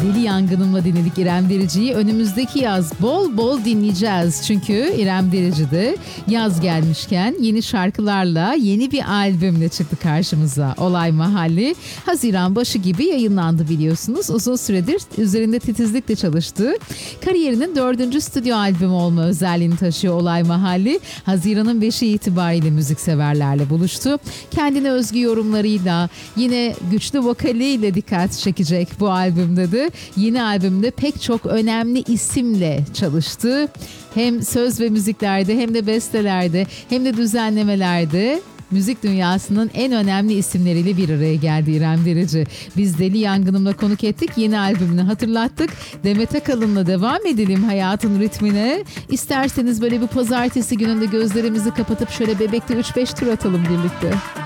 Deli Yangınım'la dinledik İrem Derici'yi. Önümüzdeki yaz bol bol dinleyeceğiz. Çünkü İrem Derici de yaz gelmişken yeni şarkılarla, yeni bir albümle çıktı karşımıza. Olay Mahalli Haziran başı gibi yayınlandı biliyorsunuz. Uzun süredir üzerinde titizlikle çalıştığı, kariyerinin 4. stüdyo albümü olma özelliğini taşıyor Olay Mahalli. Haziran'ın 5'i itibariyle müzikseverlerle buluştu. Kendine özgü yorumlarıyla, yine güçlü vokaliyle dikkat çekecek bu albümde de. Yeni albümde pek çok önemli isimle çalıştı. Hem söz ve müziklerde, hem de bestelerde, hem de düzenlemelerde müzik dünyasının en önemli isimleriyle bir araya geldi İrem Derici. Biz Deli Yangınım'la konuk ettik. Yeni albümünü hatırlattık. Demet Akalın'la devam edelim hayatın ritmine. İsterseniz böyle bir pazartesi gününde gözlerimizi kapatıp şöyle Bebek'te 3-5 tur atalım birlikte.